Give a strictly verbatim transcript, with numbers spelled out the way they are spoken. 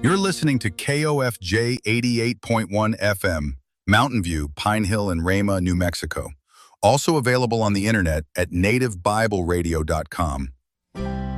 You're listening to K O F J eighty-eight point one F M, Mountain View, Pine Hill, and Rama, New Mexico. Also available on the internet at native bible radio dot com.